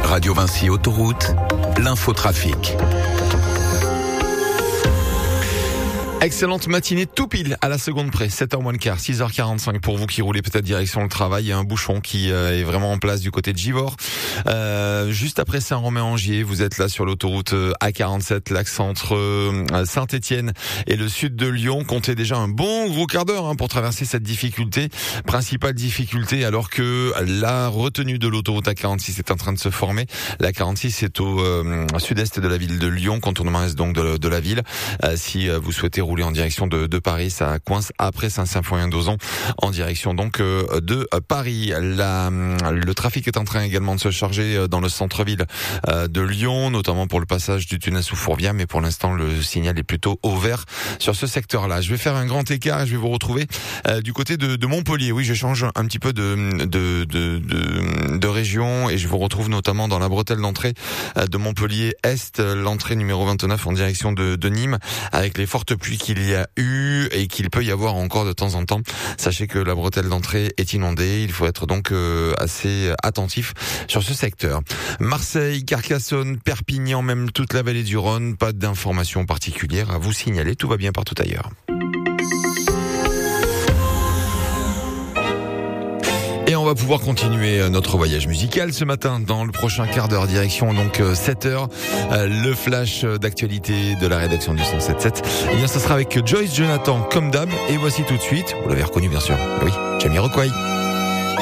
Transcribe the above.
Radio Vinci Autoroute, l'infotrafic. Excellente matinée tout pile à la seconde près, 7h moins le quart, 6h45 pour vous qui roulez peut-être direction le travail. Il y a un bouchon qui est vraiment en place du côté de Givors. Juste après Saint-Romain-Angier, vous êtes là sur l'autoroute A47, l'axe entre Saint-Étienne et le sud de Lyon. Comptez déjà un bon gros quart d'heure pour traverser cette difficulté. Principale difficulté alors que la retenue de l'autoroute A46 est en train de se former. La 46 est au sud-est de la ville de Lyon, contournement est donc de la ville. Si vous souhaitez rouler en direction de Paris, ça coince après Saint-Symphorien-d'Ozon en direction donc de Paris. Le trafic est en train également de se charger dans le centre-ville de Lyon, notamment pour le passage du tunnel sous Fourvière, mais pour l'instant le signal est plutôt au vert sur ce secteur-là. Je vais faire un grand écart et je vais vous retrouver du côté de Montpellier. Oui, je change un petit peu de région et je vous retrouve notamment dans la bretelle d'entrée de Montpellier Est, l'entrée numéro 29 en direction de Nîmes, avec les fortes pluies qu'il y a eu et qu'il peut y avoir encore de temps en temps. Sachez que la bretelle d'entrée est inondée. Il faut être donc assez attentif sur ce secteur. Marseille, Carcassonne, Perpignan, même toute la vallée du Rhône, pas d'informations particulières à vous signaler. Tout va bien partout ailleurs. Et on va pouvoir continuer notre voyage musical ce matin dans le prochain quart d'heure, direction donc 7h, le flash d'actualité de la rédaction du 107.7. Eh bien, ça sera avec Joyce Jonathan comme d'hab, et voici tout de suite, vous l'avez reconnu bien sûr, oui, Jamiroquai.